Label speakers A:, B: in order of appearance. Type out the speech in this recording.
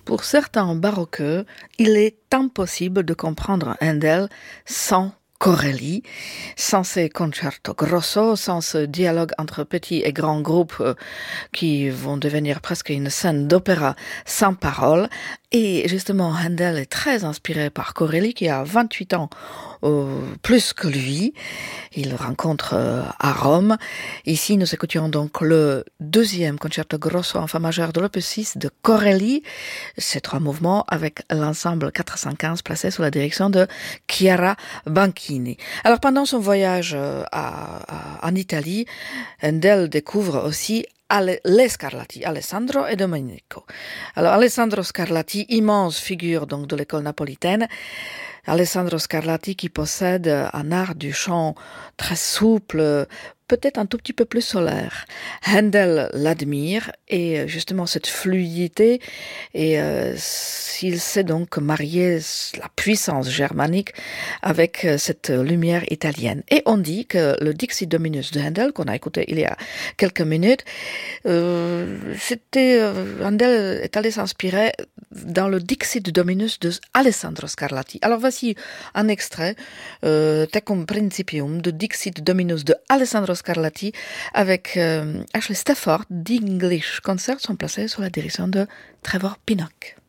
A: Pour certains baroqueux, il est impossible de comprendre Handel sans Corelli, sans ces concerto grosso, sans ce dialogue entre petits et grands groupes qui vont devenir presque une scène d'opéra sans parole. Et justement, Handel est très inspiré par Corelli qui a 28 ans plus que lui. Il le rencontre à Rome. Ici, nous écoutions donc le deuxième concerto grosso en fa majeur de l'opus 6 de Corelli. Ces 3 mouvements avec l'ensemble 415 placé sous la direction de Chiara Banchini. Alors, pendant son voyage en Italie, Handel découvre aussi les Scarlatti, Alessandro et Domenico. Alors, Alessandro Scarlatti, immense figure donc de l'école napolitaine. Alessandro Scarlatti qui possède un art du chant très souple, peut-être un tout petit peu plus solaire. Handel l'admire et justement cette fluidité et il sait donc marier la puissance germanique avec cette lumière italienne. Et on dit que le Dixit Dominus de Handel, qu'on a écouté il y a quelques minutes, Handel est allé s'inspirer dans le Dixit Dominus de Alessandro Scarlatti. Alors voici un extrait, Tecum Principium de Dixit Dominus de Alessandro Scarlatti avec Ashley Stafford d'English Concert sont placés sous la direction de Trevor Pinnock.